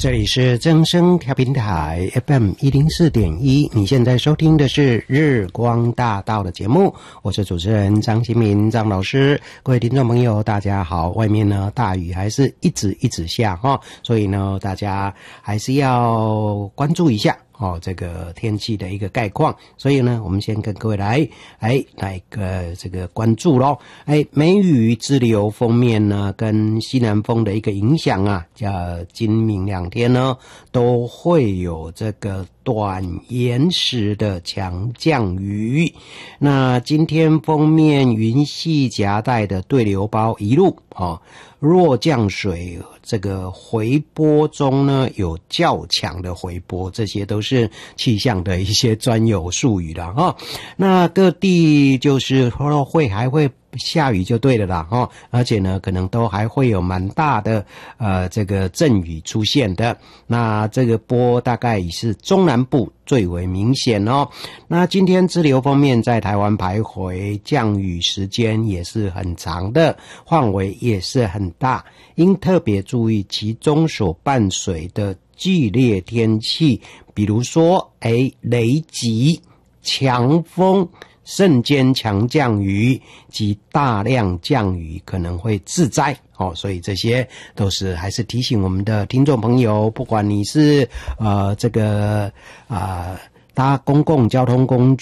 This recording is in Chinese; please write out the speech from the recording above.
这里是正声调频台 FM104.1，你现在收听的是日光大道的节目，我是主持人张新民张老师。各位听众朋友大家好，外面呢大雨还是一直下所以呢大家还是要关注一下这个天气的一个概况。所以呢我们先跟各位来个这个关注咯。梅雨支流封面呢跟西南风的一个影响啊，今明两天呢都会有这个短延时的强降雨。那今天封面云系夹带的对流包一路弱降水这个回波中呢有较强的回波，这些都是气象的一些专有术语啦那各地就是还会下雨就对了啦而且呢可能都还会有蛮大的这个阵雨出现的。那这个波大概也是中南部最为明显那今天支流方面在台湾徘徊，降雨时间也是很长的，范围也是很大，应特别注意其中所伴随的剧烈天气，比如说雷击、强风、瞬间强降雨及大量降雨可能会致灾所以这些都是还是提醒我们的听众朋友，不管你是这个搭公共交通工具